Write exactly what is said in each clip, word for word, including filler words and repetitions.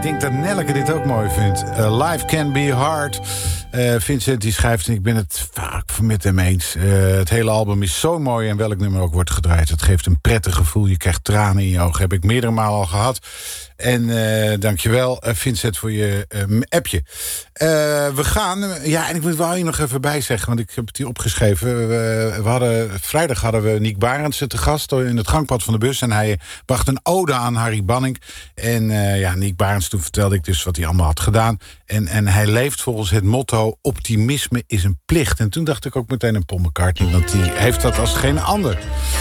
denk dat Nelleke dit ook mooi vindt. Uh, Life can be hard. Uh, Vincent die schrijft, en ik ben het vaak met hem eens. Uh, het hele album is zo mooi en welk nummer ook wordt gedraaid. Het geeft een prettig gevoel. Je krijgt tranen in je ogen. Heb ik meerdere malen al gehad. En uh, dankjewel, uh, Vincent, voor je uh, appje. Uh, we gaan, uh, ja, en ik moet wel hier nog even bij zeggen, want ik heb het hier opgeschreven. We, we hadden, vrijdag hadden we Niek Barendse te gast in het gangpad van de bus. En hij bracht een ode aan Harry Banning. En uh, ja, Niek Barendse, toen vertelde ik dus wat hij allemaal had gedaan. En, en hij leeft volgens het motto, optimisme is een plicht. En toen dacht ik ook meteen aan Paul McCartney, want die heeft dat als geen ander.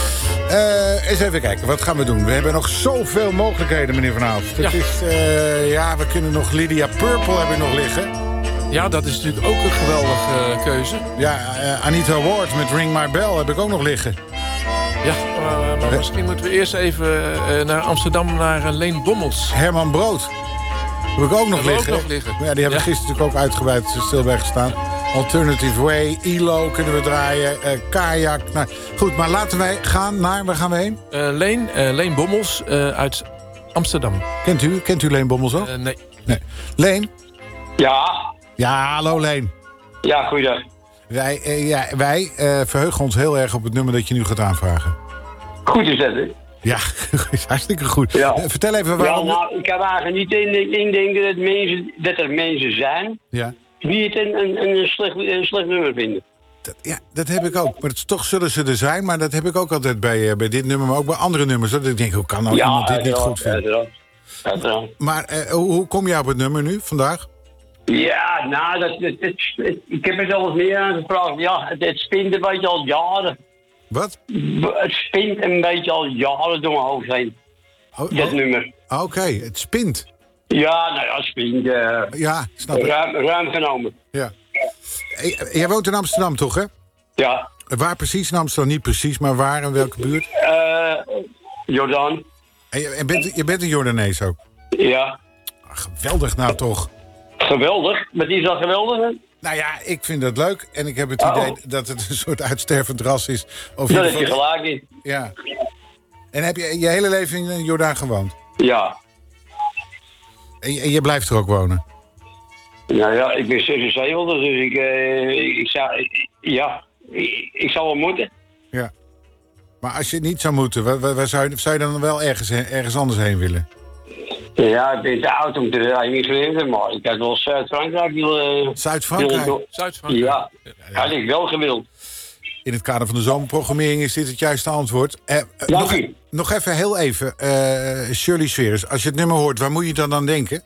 Uh, eens even kijken, wat gaan we doen? We hebben nog zoveel mogelijkheden, meneer Van Aalst. Ja. Het is, uh, ja, we kunnen nog Lydia Purple hebben nog liggen. Ja, dat is natuurlijk ook een geweldige uh, keuze. Ja, uh, Anita Ward met Ring My Bell heb ik ook nog liggen. Ja, uh, maar misschien moeten we eerst even uh, naar Amsterdam, naar uh, Leen Bommels. Herman Brood heb ik ook nog Hebben we liggen. ook nog liggen. Ja, die hebben Ja. gisteren natuurlijk ook uitgebreid stil bij gestaan. Alternative Way, I L O kunnen we draaien, uh, Kajak. Nou, goed, maar laten wij gaan naar, waar gaan we heen? Uh, Leen, uh, Leen Bommels uh, uit Amsterdam. Kent u? Kent u Leen Bommels ook? Uh, nee. Nee. Leen? Ja, Ja, hallo Leen. ja, goeiedag. Wij, uh, ja, wij uh, verheugen ons heel erg op het nummer dat je nu gaat aanvragen. Goed is dat, hè? Ja, hartstikke goed. Ja. Uh, vertel even Ja, waarom... nou, ik kan eigenlijk niet in, in denken dat, mensen, dat er mensen zijn Ja. die het een, een, een, slecht, een slecht nummer vinden. Dat, ja, dat heb ik ook. Maar het, toch zullen ze er zijn. Maar dat heb ik ook altijd bij, uh, bij dit nummer, maar ook bij andere nummers. Dat ik denk, hoe kan nou iemand dit niet goed vinden? uiteraard, uiteraard. Maar uh, hoe, hoe kom je op het nummer nu, vandaag? Ja, nou, dat, dat, dat, dat- ik heb er zelfs meer aan gevraagd. Ja, het, het spint een beetje al jaren. Wat? Het spint een beetje al jaren door mijn hoofd heen, Oh, dat oh, nummer. Oké, het spint. Ja, nou ja, spint. eh Ja, snap ik. ruim, ruim genomen. Ja. Hey, jij woont in Amsterdam, toch, hè? Ja. Waar precies in Amsterdam? Niet precies, maar waar, in welke buurt? eh Jordaan. En je, je bent, je bent een Jordanees ook. Ja. Ah, geweldig nou toch. Geweldig. Maar die is al geweldig, hè? Nou ja, ik vind dat leuk. En ik heb het Oh. idee dat het een soort uitstervend ras is. Of in Daar ieder heb je geval- gelijk in. Ja. En heb je je hele leven in Jordaan gewoond? Ja. En je, en je blijft er ook wonen? Nou ja, ik ben zesenzeventig, dus ik, eh, ik, ik zou... ik- ja, ik, ik zou wel moeten. Ja. Maar als je het niet zou moeten, waar, waar- waar zou, je, zou je dan wel ergens, ergens anders heen willen? Ja, ik ben te oud om te rijden, niet gewend, maar ik had wel Zuid-Frankrijk willen... Zuid-Frankrijk? willen- Zuid-Frankrijk. Ja, had ik wel gewild. In het kader van de zomerprogrammering is dit het juiste antwoord. Eh, eh, Dank nog, u. nog even, heel even. eh, Shirley Sweers, als je het nummer hoort, waar moet je dan aan denken?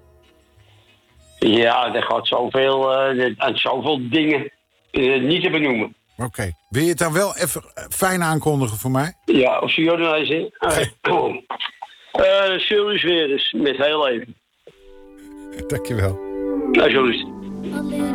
Ja, er gaat zoveel, eh, aan zoveel dingen eh, niet te benoemen. Oké. Wil je het dan wel even eh, fijn aankondigen voor mij? Ja, of ze Jordanees, hè? Eh Shirley Sweers, met heel even. Dankjewel. Alsjeblieft.